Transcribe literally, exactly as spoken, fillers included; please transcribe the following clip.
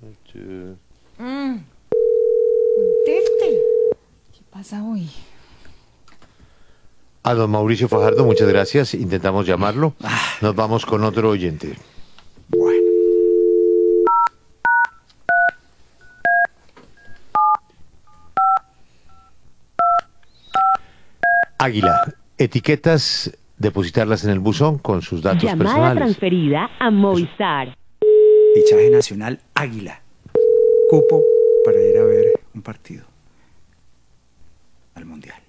Mm. Conteste. ¿Qué pasa hoy? A don Mauricio Fajardo, muchas gracias. Intentamos llamarlo. Nos vamos con otro oyente. Bueno. Águila, etiquetas, depositarlas en el buzón con sus datos Llamada personales. transferida a Movistar. Fichaje nacional Águila. Cupo para ir a ver un partido al Mundial.